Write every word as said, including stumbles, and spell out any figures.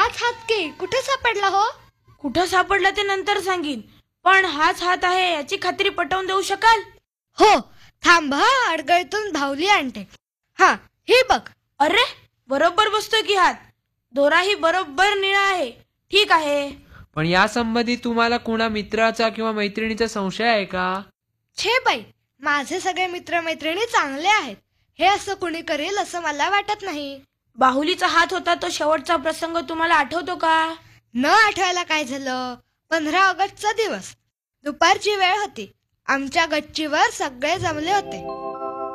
हाच हात की कुठे सापडला हो? कुठं सापडला ते नंतर सांगीन, पण हाच हात आहे याची खात्री पटवून देऊ शकाल? हो, थांब हा, अडगळीतून भावली आणते. हा, ही बघ. अरे, बरोबर बसतोय की हात. दोराही बरोबर निळा आहे. ठीक आहे. पण या संबंधी तुम्हाला कुणा मित्राचा किंवा मैत्रिणीचा संशय आहे का? छे बाई, माझे सगळे मित्रमैत्रिणी चांगले आहेत. हे असं कुणी करेल असं मला वाटत नाही. बाहुलीचा हात होता तो शेवटचा प्रसंग तुम्हाला आठवतो का? न आठवायला काय झालं? पंधरा ऑगस्टचा दिवस, दुपारची वेळ होती. आमच्या गच्चीवर सगळे जमले होते.